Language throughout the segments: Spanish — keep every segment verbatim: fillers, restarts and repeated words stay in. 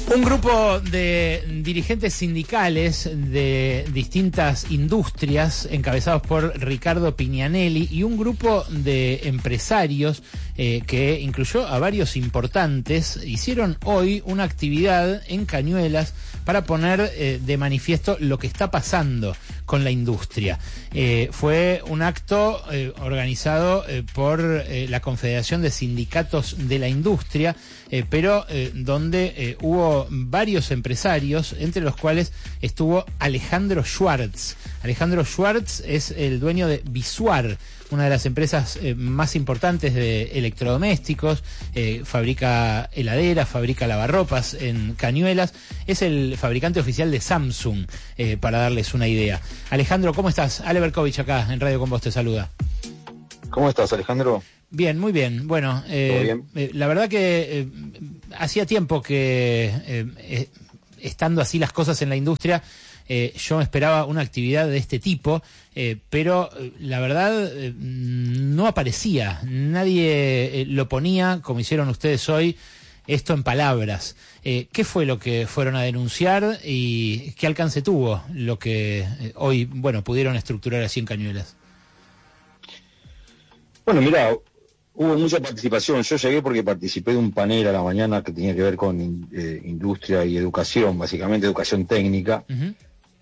Un grupo de dirigentes sindicales de distintas industrias, encabezados por Ricardo Pignanelli, y un grupo de empresarios eh, que incluyó a varios importantes, hicieron hoy una actividad en Cañuelas para poner eh, de manifiesto lo que está pasando con la industria. Eh, fue un acto eh, organizado eh, por eh, la Confederación de Sindicatos de la Industria, eh, pero eh, donde eh, hubo varios empresarios, entre los cuales estuvo Alejandro Schwartz. Alejandro Schwartz es el dueño de Visuar, una de las empresas eh, más importantes de electrodomésticos, eh, fabrica heladeras, fabrica lavarropas en Cañuelas, es el fabricante oficial de Samsung, eh, para darles una idea. Alejandro, ¿cómo estás? Ale Berkovich acá en Radio Con Vos te saluda. ¿Cómo estás, Alejandro? Bien, muy bien. Bueno, eh, bien? Eh, la verdad que eh, hacía tiempo que, eh, eh, estando así las cosas en la industria, eh, yo esperaba una actividad de este tipo, eh, pero eh, la verdad eh, no aparecía. Nadie eh, lo ponía, como hicieron ustedes hoy, esto en palabras. Eh, ¿Qué fue lo que fueron a denunciar y qué alcance tuvo lo que eh, hoy, bueno, pudieron estructurar así en Cañuelas? Bueno, mira, hubo mucha participación. Yo llegué porque participé de un panel a la mañana que tenía que ver con eh, industria y educación, básicamente educación técnica. Uh-huh.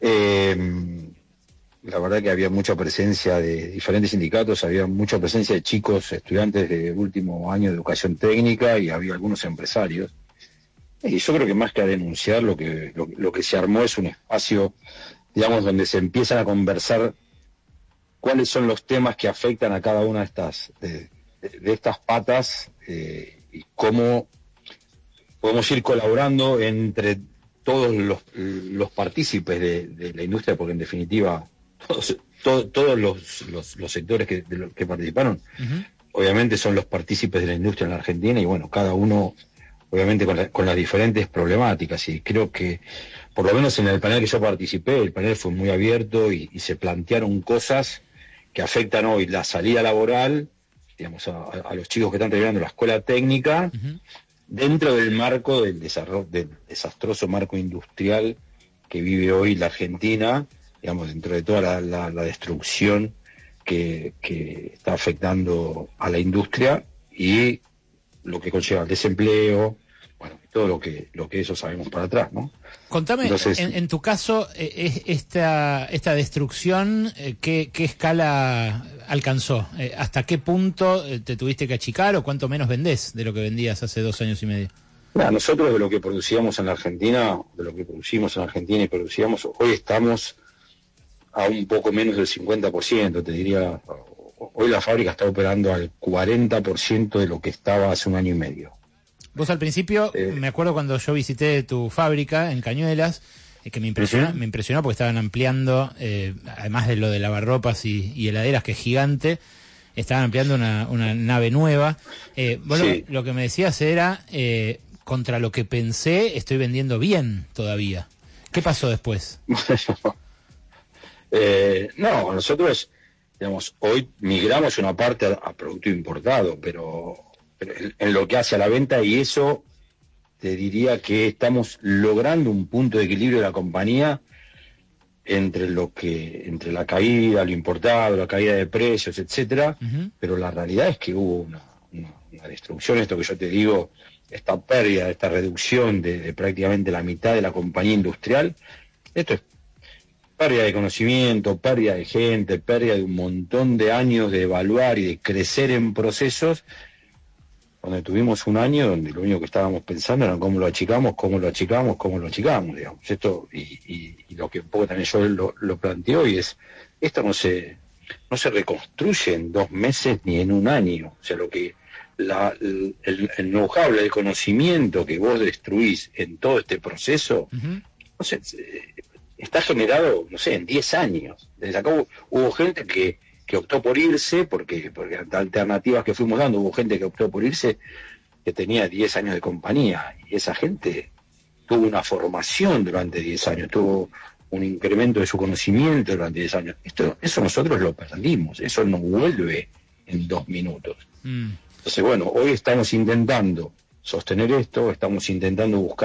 eh, la verdad que había mucha presencia de diferentes sindicatos, había mucha presencia de chicos, estudiantes de último año de educación técnica, y había algunos empresarios. Y yo creo que más que a denunciar, lo que, lo, lo que se armó es un espacio, digamos, donde se empiezan a conversar cuáles son los temas que afectan a cada una de estas, de, de, de estas patas, eh, y cómo podemos ir colaborando entre todos los, los partícipes de, de la industria, porque en definitiva todos, todo, todos los, los, los sectores que, de los que participaron, uh-huh, obviamente son los partícipes de la industria en la Argentina, y bueno, cada uno obviamente con, la, con las diferentes problemáticas. Y creo que por lo menos en el panel que yo participé, el panel fue muy abierto y, y se plantearon cosas que afectan hoy la salida laboral, digamos, a, a los chicos que están terminando la escuela técnica, uh-huh, dentro del marco del desarrollo, del desastroso marco industrial que vive hoy la Argentina, digamos, dentro de toda la, la, la destrucción que, que está afectando a la industria y lo que conlleva el desempleo, bueno, todo lo que lo que eso sabemos para atrás, ¿no? Contame, Entonces, en, en tu caso, eh, esta esta destrucción, eh, ¿qué, qué escala alcanzó? Eh, ¿Hasta qué punto eh, te tuviste que achicar, o cuánto menos vendés de lo que vendías hace dos años y medio? Nah, nosotros de lo que producíamos en la Argentina, de lo que producimos en la Argentina y producíamos, hoy estamos a un poco menos del cincuenta por ciento, te diría. Hoy la fábrica está operando al cuarenta por ciento de lo que estaba hace un año y medio. Vos al principio, eh, me acuerdo cuando yo visité tu fábrica en Cañuelas, eh, que me impresionó, uh-huh, me impresionó porque estaban ampliando, eh, además de lo de lavarropas y, y heladeras, que es gigante, estaban ampliando una, una nave nueva. Eh, vos sí. lo, lo que me decías era, eh, contra lo que pensé, estoy vendiendo bien todavía. ¿Qué pasó después? eh, no, nosotros, digamos, hoy migramos una parte a, a producto importado, pero, pero en, en lo que hace a la venta, y eso te diría que estamos logrando un punto de equilibrio de la compañía entre lo que, entre la caída, lo importado, la caída de precios, etcétera, uh-huh, pero la realidad es que hubo una, una, una destrucción, esto que yo te digo, esta pérdida, esta reducción de, de prácticamente la mitad de la compañía industrial. Esto es pérdida de conocimiento, pérdida de gente, pérdida de un montón de años de evaluar y de crecer en procesos, donde tuvimos un año donde lo único que estábamos pensando era cómo lo achicamos, cómo lo achicamos, cómo lo achicamos, digamos. Esto, y, y, y lo que un poco también yo lo, lo planteo, y es, esto no se, no se reconstruye en dos meses ni en un año. O sea, lo que la, el, el know-how, el conocimiento que vos destruís en todo este proceso, uh-huh, no sé, está generado, no sé, en diez años. Desde acá hubo, hubo gente que, que optó por irse, porque, porque alternativas que fuimos dando, hubo gente que optó por irse que tenía diez años de compañía, y esa gente tuvo una formación durante diez años, tuvo un incremento de su conocimiento durante diez años. Esto, eso nosotros lo perdimos, eso no vuelve en dos minutos. Mm. Entonces, bueno, hoy estamos intentando sostener esto, estamos intentando buscar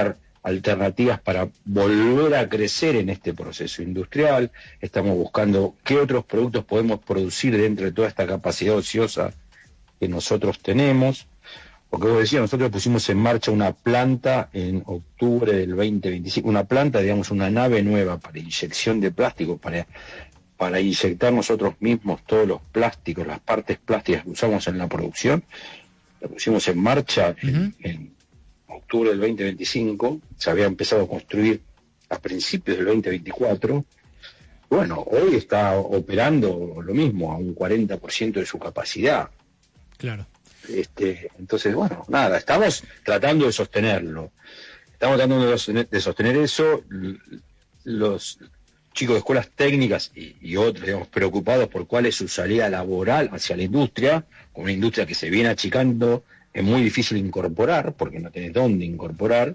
alternativas para volver a crecer en este proceso industrial, estamos buscando qué otros productos podemos producir dentro de toda esta capacidad ociosa que nosotros tenemos. Porque vos decías, nosotros pusimos en marcha una planta en octubre del veinte veinticinco, una planta, digamos, una nave nueva para inyección de plástico, para, para inyectar nosotros mismos todos los plásticos, las partes plásticas que usamos en la producción. La pusimos en marcha en, uh-huh. en octubre del veinte veinticinco, se había empezado a construir a principios del veinte veinticuatro. Bueno, hoy está operando lo mismo, a un cuarenta por ciento de su capacidad. Claro. Este, entonces, bueno, nada, estamos tratando de sostenerlo. Estamos tratando de sostener, de sostener eso. Los chicos de escuelas técnicas y, y otros, digamos, preocupados por cuál es su salida laboral hacia la industria, con una industria que se viene achicando, es muy difícil incorporar, porque no tiene dónde incorporar.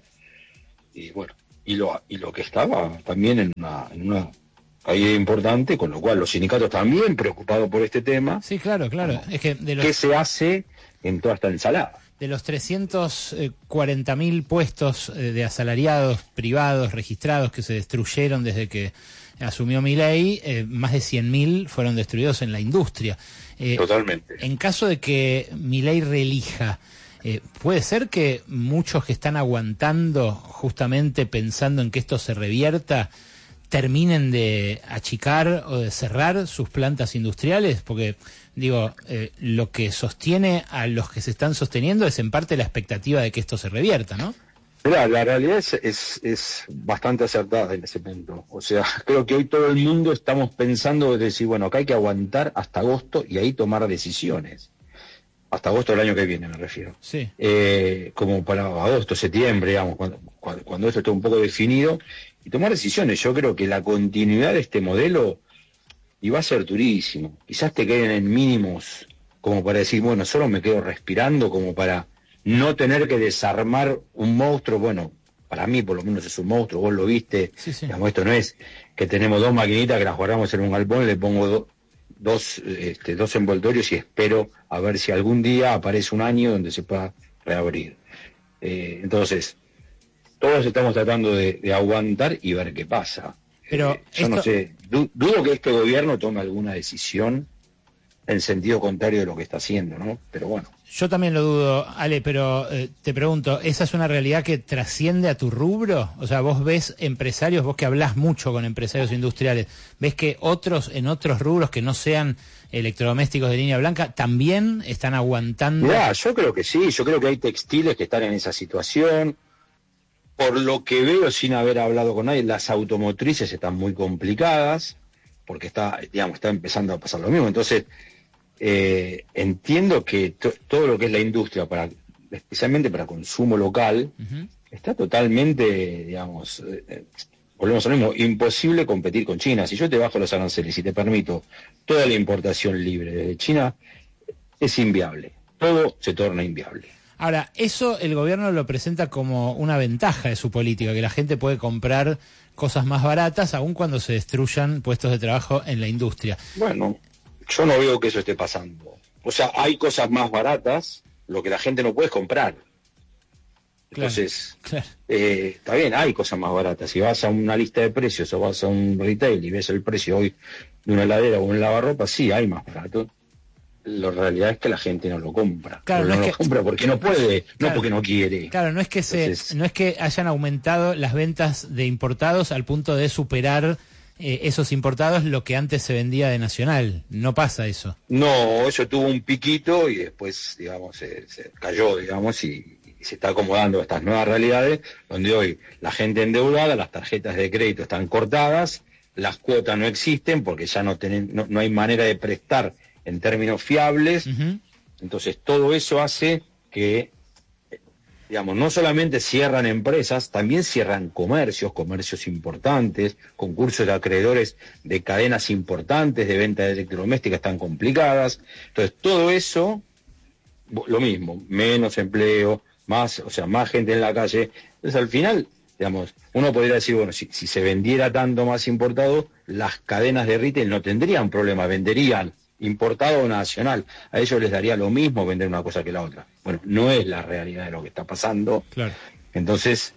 Y bueno, y lo, y lo que estaba también en una, en una caída importante, con lo cual los sindicatos también preocupados por este tema. Sí, claro, claro. ¿No? Es que de los... ¿Qué se hace en toda esta ensalada? De los trescientos cuarenta mil puestos de asalariados privados registrados que se destruyeron desde que asumió Milei, eh, más de cien mil fueron destruidos en la industria. Eh, Totalmente. En caso de que Milei reelija, eh, ¿puede ser que muchos que están aguantando justamente pensando en que esto se revierta terminen de achicar o de cerrar sus plantas industriales? Porque, digo, eh, lo que sostiene a los que se están sosteniendo es en parte la expectativa de que esto se revierta, ¿no? Mirá, la realidad es, es, es bastante acertada en ese punto. O sea, creo que hoy todo el mundo estamos pensando de decir, bueno, acá hay que aguantar hasta agosto y ahí tomar decisiones. Hasta agosto del año que viene, me refiero. Sí. Eh, como para agosto, septiembre, digamos, cuando, cuando, cuando esto esté un poco definido, y tomar decisiones. Yo creo que la continuidad de este modelo y va a ser durísimo. Quizás te queden en mínimos como para decir, bueno, solo me quedo respirando, como para no tener que desarmar un monstruo. Bueno, para mí por lo menos es un monstruo, vos lo viste. Sí, sí. Digamos, esto no es que tenemos dos maquinitas que las guardamos en un galpón, le pongo do, dos, este, dos envoltorios y espero a ver si algún día aparece un año donde se pueda reabrir. Eh, entonces, todos estamos tratando de, de aguantar y ver qué pasa. Pero eh, yo esto... no sé, du dudo que este gobierno tome alguna decisión en sentido contrario de lo que está haciendo, ¿no? Pero bueno. Yo también lo dudo, Ale, pero eh, te pregunto, ¿esa es una realidad que trasciende a tu rubro? O sea, vos ves empresarios, vos que hablás mucho con empresarios industriales, ¿ves que otros en otros rubros que no sean electrodomésticos de línea blanca también están aguantando? Mirá, yo creo que sí, yo creo que hay textiles que están en esa situación. Por lo que veo, sin haber hablado con nadie, las automotrices están muy complicadas, porque está, digamos, está empezando a pasar lo mismo. Entonces, eh, entiendo que to todo lo que es la industria, para especialmente para consumo local, uh-huh. está totalmente, digamos, eh, volvemos a lo mismo, imposible competir con China. Si yo te bajo los aranceles y te permito toda la importación libre desde China, es inviable. Todo se torna inviable. Ahora, eso el gobierno lo presenta como una ventaja de su política, que la gente puede comprar cosas más baratas aun cuando se destruyan puestos de trabajo en la industria. Bueno, yo no veo que eso esté pasando. O sea, hay cosas más baratas, lo que la gente no puede comprar. Entonces, claro, claro. Eh, está bien, hay cosas más baratas. Si vas a una lista de precios o vas a un retail y ves el precio hoy de una heladera o un lavarropa, sí, hay más barato. La realidad es que la gente no lo compra. Claro, no, no no es lo que... compra porque no puede, claro, no porque no quiere. Claro, no es que se, Entonces... no es que hayan aumentado las ventas de importados al punto de superar eh, esos importados lo que antes se vendía de nacional. No pasa eso. No, eso tuvo un piquito y después, digamos, se, se cayó, digamos, y, y se está acomodando a estas nuevas realidades, donde hoy la gente endeudada, las tarjetas de crédito están cortadas, las cuotas no existen porque ya no, tienen, no, no hay manera de prestar en términos fiables. Uh-huh. Entonces todo eso hace que, digamos, no solamente cierran empresas, también cierran comercios, comercios importantes, concursos de acreedores de cadenas importantes de venta de electrodomésticas tan complicadas. Entonces todo eso, lo mismo, menos empleo, más, o sea, más gente en la calle. Entonces al final, digamos, uno podría decir, bueno, si, si se vendiera tanto más importado, las cadenas de retail no tendrían problema, venderían importado o nacional, a ellos les daría lo mismo vender una cosa que la otra. Bueno, no es la realidad de lo que está pasando. Claro. Entonces,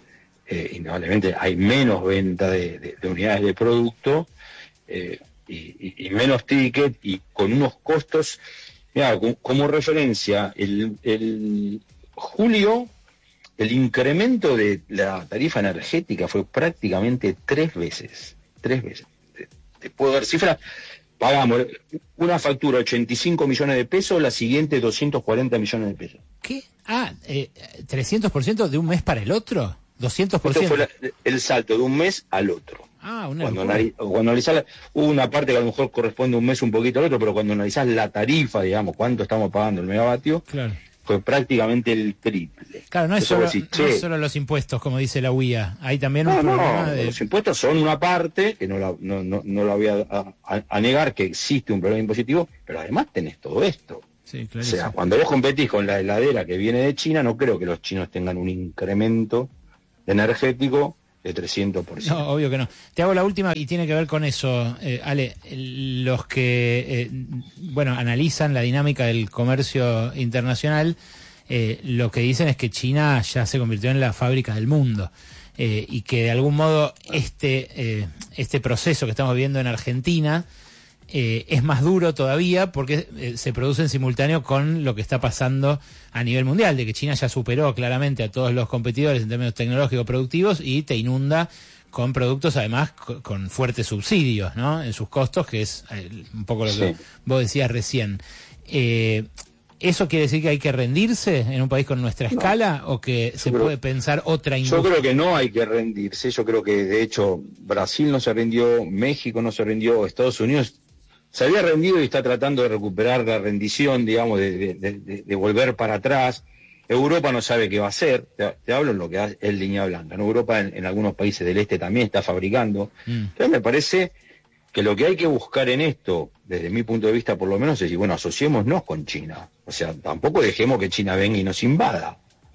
eh, indudablemente hay menos venta de, de, de unidades de producto eh, y, y, y menos ticket y con unos costos. Mira, como, como referencia, el, el julio el incremento de la tarifa energética fue prácticamente tres veces, tres veces. Te, te puedo dar cifras. Pagamos una factura ochenta y cinco millones de pesos, la siguiente doscientos cuarenta millones de pesos. ¿Qué? Ah, eh, ¿trescientos por ciento de un mes para el otro? ¿doscientos por ciento? Esto fue la, el salto de un mes al otro. Ah, una cuando, analiz, cuando analizás, hubo una parte que a lo mejor corresponde un mes un poquito al otro, pero cuando analizás la tarifa, digamos, cuánto estamos pagando el megavatio, claro, fue prácticamente el triple. Claro, no es, solo, decís, no es solo los impuestos, como dice la U I A. Hay también un no, problema no, de... Los impuestos son una parte, que no la, no, no, no la voy a, a, a negar que existe un problema impositivo, pero además tenés todo esto. Sí, claro. O sea, cuando vos competís con la heladera que viene de China, no creo que los chinos tengan un incremento energético de trescientos por ciento. No, obvio que no. Te hago la última y tiene que ver con eso, eh, Ale. Los que, eh, bueno, analizan la dinámica del comercio internacional, eh, lo que dicen es que China ya se convirtió en la fábrica del mundo. Eh, y que de algún modo este, eh, este proceso que estamos viendo en Argentina eh, es más duro todavía porque eh, se produce en simultáneo con lo que está pasando a nivel mundial, de que China ya superó claramente a todos los competidores en términos tecnológicos productivos y te inunda con productos además con, con fuertes subsidios, ¿no? En sus costos, que es eh, un poco lo que sí. vos decías recién. Eh, ¿Eso quiere decir que hay que rendirse en un país con nuestra no. escala o que se creo, puede pensar otra industria? Yo creo que no hay que rendirse. Yo creo que, de hecho, Brasil no se rindió, México no se rindió, Estados Unidos se había rendido y está tratando de recuperar la rendición, digamos, de, de, de, de volver para atrás. Europa no sabe qué va a hacer. Te, te hablo en lo que es línea blanca. En Europa, en, en algunos países del este también está fabricando. Mm. Entonces me parece que lo que hay que buscar en esto, desde mi punto de vista por lo menos, es decir, bueno, asociémonos con China. O sea, tampoco dejemos que China venga y nos invada.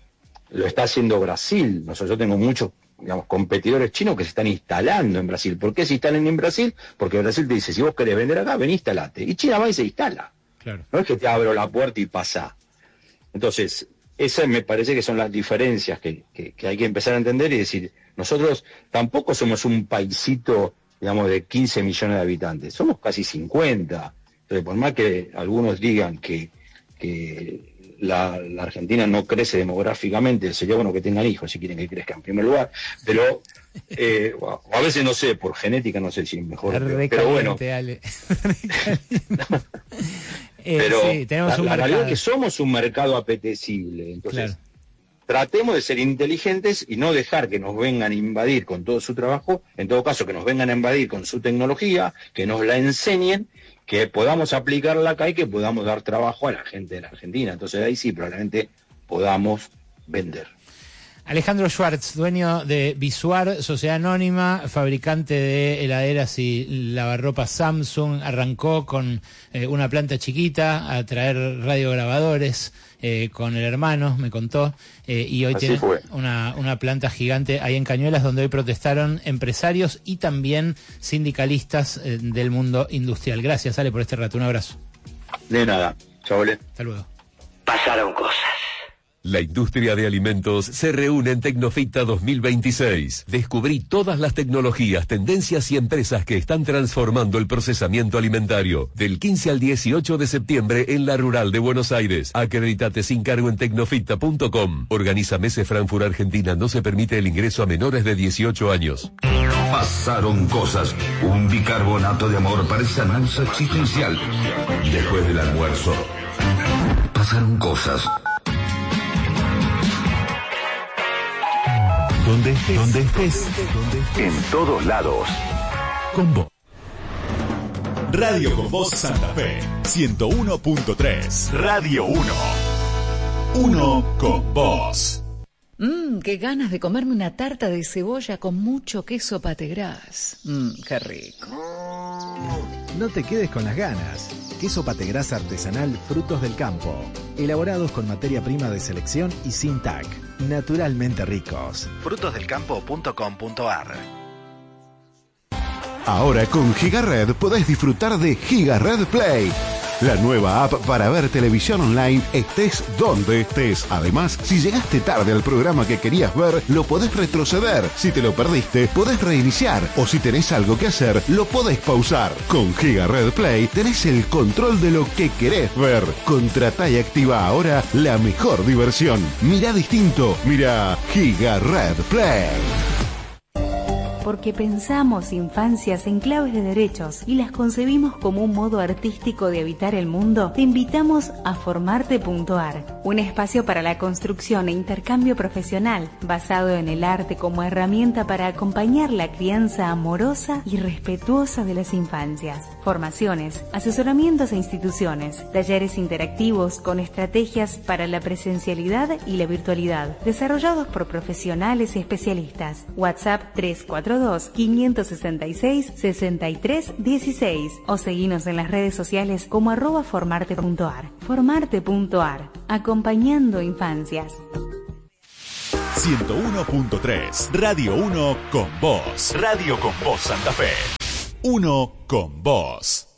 Lo está haciendo Brasil. Nosotros, yo tengo muchos, digamos, competidores chinos que se están instalando en Brasil. ¿Por qué se instalan en Brasil? Porque Brasil te dice, si vos querés vender acá, ven, instalate. Y China va y se instala. Claro. No es que te abro la puerta y pasa. Entonces, esas me parece que son las diferencias que, que, que hay que empezar a entender y decir, nosotros tampoco somos un paisito, digamos, de quince millones de habitantes, somos casi cincuenta. Entonces, por más que algunos digan que, que la, la Argentina no crece demográficamente, sería bueno que tengan hijos si quieren que crezca en primer lugar, pero eh, o a veces no sé, por genética no sé si es mejor, pero, pero bueno. Ale. Pero eh, sí, tenemos la, un la realidad es que somos un mercado apetecible, entonces claro. Tratemos de ser inteligentes y no dejar que nos vengan a invadir con todo su trabajo, en todo caso que nos vengan a invadir con su tecnología, que nos la enseñen, que podamos aplicarla acá y que podamos dar trabajo a la gente de la Argentina. Entonces ahí sí probablemente podamos vender. Alejandro Schwartz, dueño de Visuar, sociedad anónima, fabricante de heladeras y lavarropas Samsung, arrancó con eh, una planta chiquita a traer radiograbadores eh, con el hermano, me contó, eh, y hoy Así tiene una, una planta gigante ahí en Cañuelas, donde hoy protestaron empresarios y también sindicalistas eh, del mundo industrial. Gracias, Ale, por este rato. Un abrazo. De nada. Chau, Ale. Hasta luego. Pasaron cosas. La industria de alimentos se reúne en Tecnofita dos mil veintiséis. Descubrí todas las tecnologías, tendencias y empresas que están transformando el procesamiento alimentario. Del quince al dieciocho de septiembre en la Rural de Buenos Aires. Acreditate sin cargo en tecnofita punto com. Organiza Mese Frankfurt Argentina. No se permite el ingreso a menores de dieciocho años. Pasaron cosas. Un bicarbonato de amor para esa náusea existencial. Después del almuerzo. Pasaron cosas. Donde estés, donde estés, donde estés, en todos lados. Con vos. Radio Con Voz Santa Fe, ciento uno punto tres. Radio uno. Uno con vos. Mmm, qué ganas de comerme una tarta de cebolla con mucho queso pategras. Mmm, qué rico. No te quedes con las ganas. Queso pategras artesanal Frutos del Campo. Elaborados con materia prima de selección y sin T A C. Naturalmente ricos. frutos del campo punto com punto a r. Ahora con Gigared podés disfrutar de Gigared Play. la nueva app para ver televisión online estés donde estés. Además, si llegaste tarde al programa que querías ver, lo podés retroceder. Si te lo perdiste, podés reiniciar. O si tenés algo que hacer, lo podés pausar. Con Giga Red Play tenés el control de lo que querés ver. Contratá y activa ahora la mejor diversión. Mirá distinto, mirá Giga Red Play. Porque pensamos infancias en claves de derechos y las concebimos como un modo artístico de habitar el mundo, te invitamos a Formarte punto ar, un espacio para la construcción e intercambio profesional, basado en el arte como herramienta para acompañar la crianza amorosa y respetuosa de las infancias. Formaciones, asesoramientos a instituciones, talleres interactivos con estrategias para la presencialidad y la virtualidad, desarrollados por profesionales y especialistas. WhatsApp tres cuatro dos, cinco seis seis, seis tres uno seis o seguinos en las redes sociales como arroba formarte punto ar. Formarte punto ar, acompañando infancias. ciento uno punto tres, Radio uno con vos. Radio con vos Santa Fe. Uno con vos.